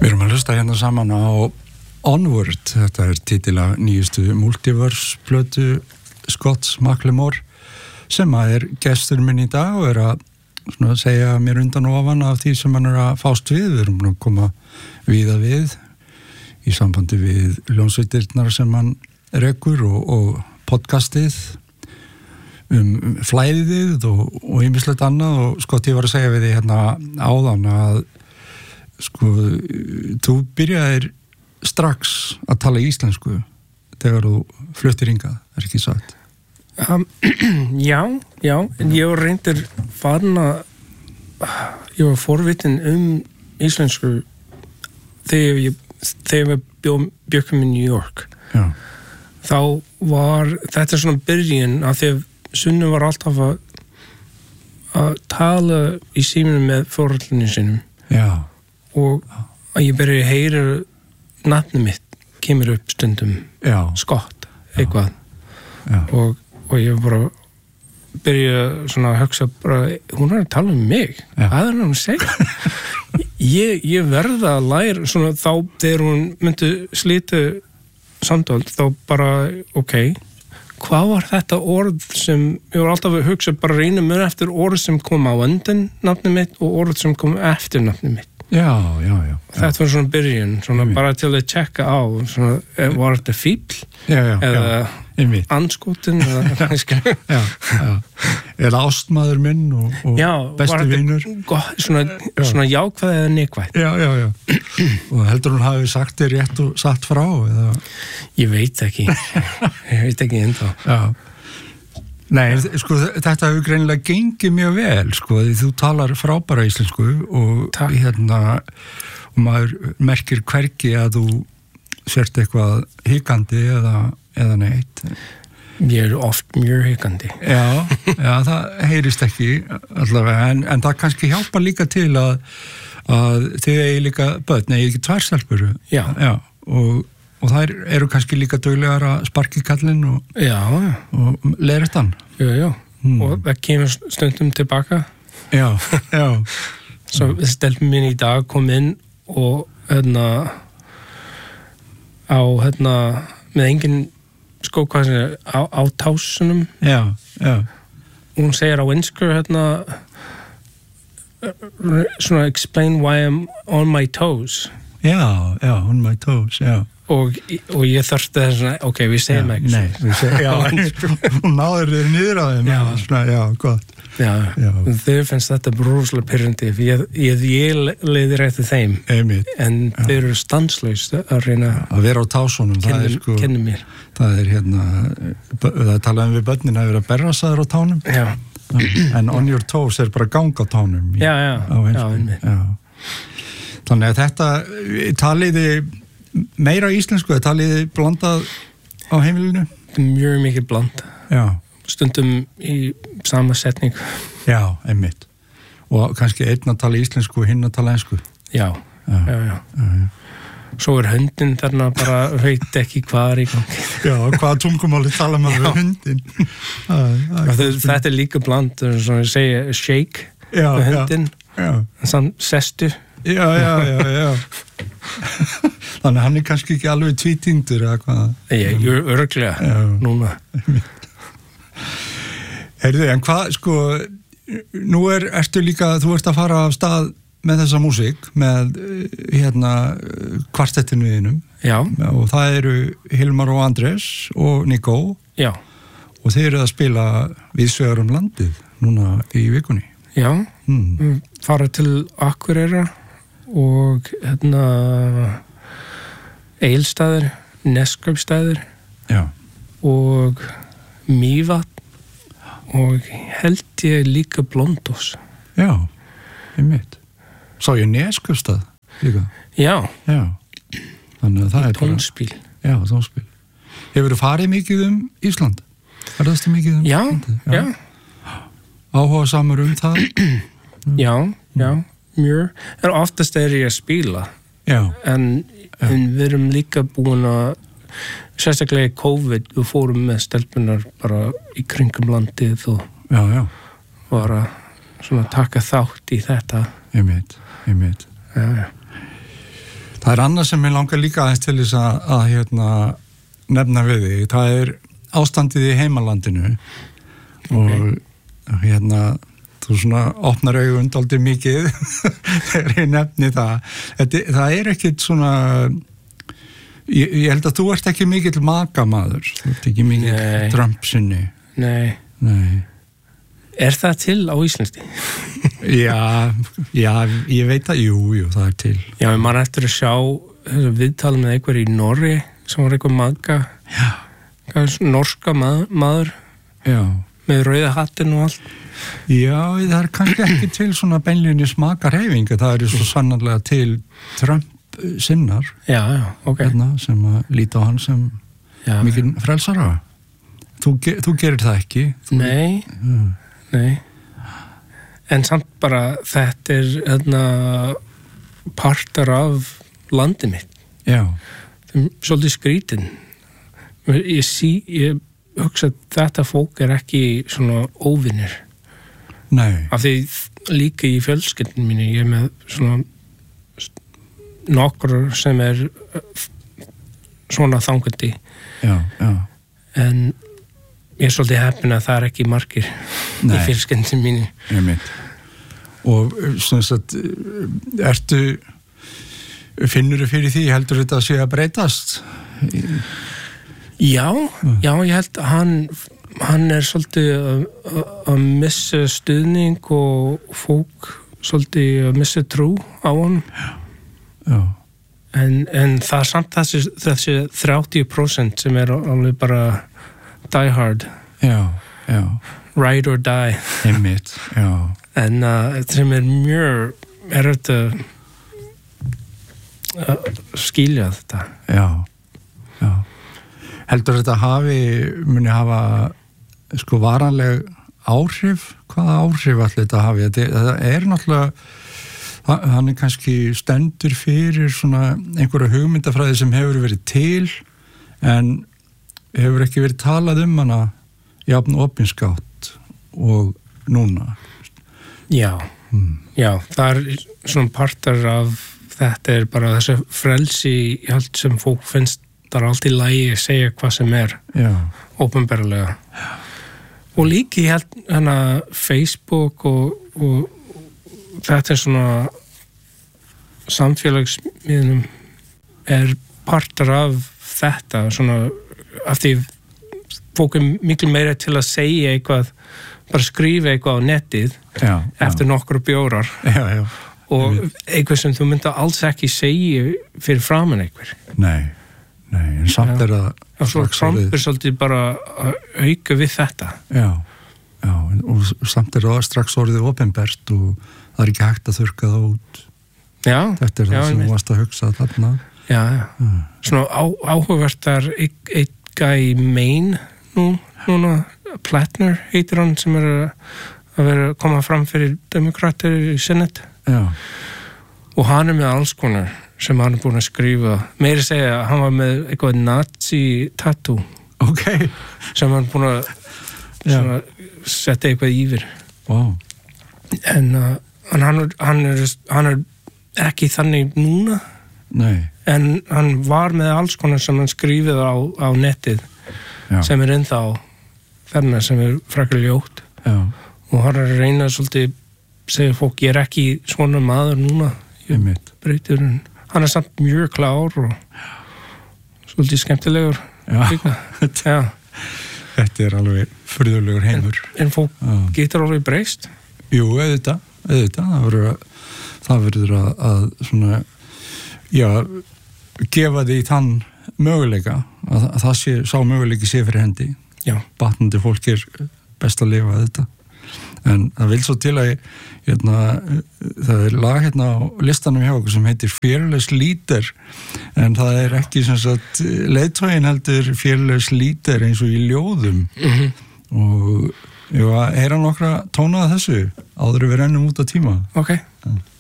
Við erum að hlusta hérna saman á Onward, þetta titil af nýjustu Multiverse plötu Scott McLemore sem að gestur minn í dag og að segja mér undan og ofan af því sem hann að fást við. Við erum búin að koma víða við í sambandi við hljómsveitirnar sem hann rekur og podcastið flæðið og ýmislegt annað og Scott, ég var að segja við því hérna áðan að þú byrjaðir strax að tala íslensku þegar þú fluttir hingað, ekki sagt? Já, en ég var reyndir farin að ég var forvitin íslensku þegar við bjökkum í New York. Já. Þá var þetta svona byrjun af því að Sunnu var alltaf að tala í síminu með foreldrunum sínum. Já. Og að ég byrja að heyra nafnið mitt kemur upp stundum. Já. Scott, eitthvað. Já. Og ég bara byrja svona að hugsa bara, hún að tala mig. Já. Hvað hann að segja? ég verða að læra svona þá þegar hún myndi slíta samtal, þá bara, hvað var þetta orð sem, ég var alltaf að hugsa bara reyna mér eftir orð sem kom á undan nafnið mitt og orð sem kom eftir nafnið mitt. Já. Þetta var svona byrjun, svona bara til að tjekka á, svona, var þetta fíbl? Eða anskotin? Já. Eða ástmaður minn og besti vinur. Svona jákvæð eða neikvæð. Já. Og heldur hún hafi sagt þér rétt og satt frá? Eða? Ég veit ekki. Ég veit ekki ennþá. Já. Nei, þetta hefur greinilega gengið mjög vel, því þú talar frábæra íslensku og og maður merkir hvergi að þú sért eitthvað hikandi eða neitt. Ég oft mjög hikandi. Já, það heyrist ekki allavega, en það kannski hjálpa líka til að þið eigi líka börn, eigi ekki tvær stelpur. Já. Og þær eru kannski líka duglegar að sparki kallinn og leirist hann. Já. Og það kemur stundum tilbaka. Já. Svo stelpum minn í dag kom inn og með engin hvað sem á tásunum. Já. Hún segir á ensku svona explain why I'm on my toes. Já, on my toes, já. Og ég þurfti það svona, við segjum ekki svona. Nei, við segjum, hún náður þér niður á þeim. Já, gott. Já. Þau finnst þetta brúslega pyrrandi, ég leiðir eftir þeim. Einmitt. En þau eru stanslaust að reyna að vera á tásunum. Kenni mér. Það það talaðum við börnin að vera berrasaður á tánum. Já. En on your toes bara ganga á tánum. Já, einmitt. Þannig að þetta taliði meira íslensku, taliði blandað á heimilinu? Mjög mikið blandað. Já. Stundum í sama setning. Já, einmitt. Og kannski einn að tala íslensku og hinn að tala ensku. Já. Svo hundin þarna bara veit ekki hvað í gangi. Já, hvaða tungumáli tala maður við hundin. Þetta líka bland, svona ég segja, shake með hundin. Já. Sann sestu. Já. Þannig hann kannski ekki alveg tvítingdur eða hvað? Ég er örglega núna. Heyrðu, en hvað, nú ertu líka, þú ert að fara af stað með þessa músík, með kvartettinu þínum. Já. Og það eru Hilmar og Andrés og Nico. Já. Og þeir eru að spila víðsvegar landið núna í vikunni. Já. Fara til Akureyrar og Egilsstaðir, Neskaupstaðir. Já. Og Mývatn og held ég líka Blönduós. Já, einmitt. Sá ég Neskaupstað líka? Já. Þannig að það er tónspil. Já, tónspil. Hefurðu farið mikið Ísland? Ferðastu mikið Ísland? Já. Áhugasamur það? Já, mjög. En oftast ég að spila. Já. En við erum líka búin að sérstaklega í COVID, við fórum með stelpunar bara í kringum landið og var að svona taka þátt í þetta. Einmitt. Já. Það annað sem ég langar líka aðeins til þess að hérna, nefna við þig, það ástandið í heimalandinu og hérna þú svona opnar augun dálítið mikið þegar ég nefni það. Það ekkert svona, ég held að þú ert ekki mikill makamaður, þú ert ekki mikill Trump-sinni. Nei. Er það til á íslensku? já, ég veit að, jú, það til. Já, maður eftir að sjá viðtal með einhver í Norri sem var einhver maka. Já. Norska maður. Já. Með rauða hattinn og allt. Já, það kannski ekki til svona beinlinni smakarhefinga, það svo sannarlega til Trump sinnar. Já, ok. Hérna, sem að líta á hann sem mikinn frelsara. Þú gerir það ekki. Nei. En samt bara þetta hérna partar af landið mitt. Já. Svolítið skrítin. Ég hugsa að þetta fólk ekki svona óvinnir. Nei. Af því líka í fjölskyldinu mínu, ég með svona nokkur sem svona þangandi. Já. En ég svolítið heppin að það ekki margir í fjölskyldinu mínu. Ég mynd. Og svona að finnurðu fyrir því, heldur þetta að sé að breytast? Já, ég held að hann svolítið að missa stuðning og fólk svolítið að missa trú á hann. Já. En það samt þessi 30% sem alveg bara die hard. Já. Ride or die. Einmitt, já. En sem mjög erfitt að skilja þetta. Já. Heldur þetta muni hafa sko varanleg áhrif? Hvaða áhrif allir þetta hafi? Það náttúrulega, hann kannski stendur fyrir svona einhverja hugmyndafræði sem hefur verið til en hefur ekki verið talað hana jafn opinskátt og núna. Já, það svona partar af þetta bara þessi frelsi sem fólk finnst það alltaf í lagi að segja hvað sem ópenbarlega. Og líka ég held Facebook og þetta svona samfélagsmiðlum partar af þetta svona af því fólk miklu meira til að segja eitthvað, bara skrifa eitthvað á netið eftir nokkru bjórar og eitthvað sem þú myndi alls ekki segja fyrir framan einhver. Nei, en samt það svo Trump svolítið bara að auka við þetta. Já, og samt það strax orðið opinbert og það ekki hægt að þurrka það út. Já. Þetta það sem þú varst að hugsa þarna. Já. Svona áhugavertar einn gæi í Maine núna, Plattner heitir hann sem að vera að koma fram fyrir demokrater í Senate. Já. Og hann með alls konar sem hann búin að skrifa. Meira segja að hann var með eitthvað nazi tattoo. Ok. Sem hann búin að setja eitthvað yfir. Wow. En hann ekki þannig núna. Nei. En hann var með alls konar sem hann skrifið á netið. Sem ennþá þarna sem fræklega ljótt. Já. Og hann reyna svolítið segja fólk, ég ekki svona maður núna. Ég breytir hann samt mjög klár og svolítið skemmtilegur. Já. Þetta alveg furðulegur heimur. En fólk getur alveg breyst? Jú, auðvitað. Það verður að svona, gefa því þann möguleika að það sá möguleiki sé fyrir hendi. Já. Batnandi fólk best að lifa þetta. En það vil svo til að það lag á listanum hjá okkur sem heitir Fearless Leader, en það ekki sem sagt leiðtoginn heldur Fearless Leader eins og í ljóðum. Og heyra nokkra tóna að þessu áður við rennum út á tíma. Ok.